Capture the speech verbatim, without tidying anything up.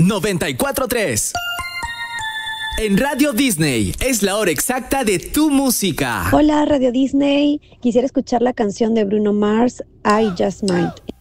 noventa y cuatro punto tres. En Radio Disney es la hora exacta de tu música. Hola, Radio Disney. Quisiera escuchar la canción de Bruno Mars, I Just Might.